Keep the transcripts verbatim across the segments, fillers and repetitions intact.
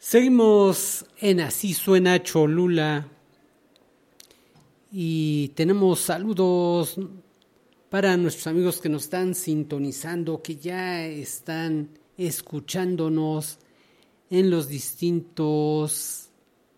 Seguimos en Así Suena Cholula y tenemos saludos para nuestros amigos que nos están sintonizando, que ya están escuchándonos en los distintos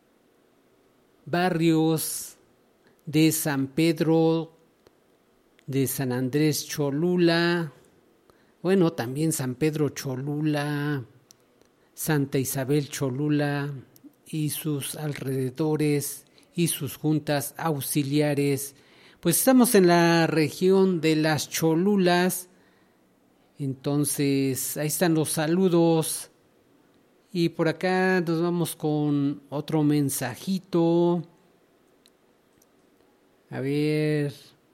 barrios de San Pedro, de San Andrés Cholula, bueno, también San Pedro Cholula, Santa Isabel Cholula y sus alrededores y sus juntas auxiliares. Pues estamos en la región de las Cholulas, entonces ahí están los saludos. Y por acá nos vamos con otro mensajito. A ver,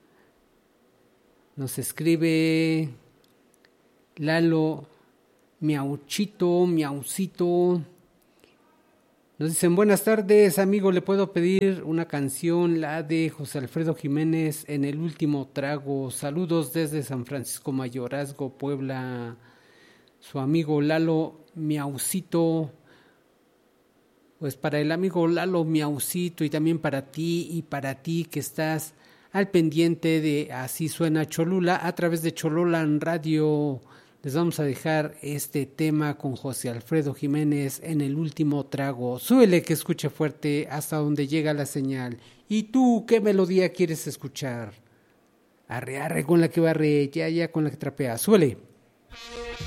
nos escribe Lalo Miauchito, Miaucito. Nos dicen, buenas tardes, amigo, ¿le puedo pedir una canción, la de José Alfredo Jiménez, En el último trago? Saludos desde San Francisco Mayorazgo, Puebla. Su amigo Lalo Miaucito. Pues para el amigo Lalo Miaucito y también para ti y para ti que estás al pendiente de Así Suena Cholula a través de Chololan Radio. Les vamos a dejar este tema con José Alfredo Jiménez, En el último trago. Súbele que escuche fuerte hasta donde llega la señal. ¿Y tú qué melodía quieres escuchar? Arre, arre con la que barre, ya, ya con la que trapea. Súbele.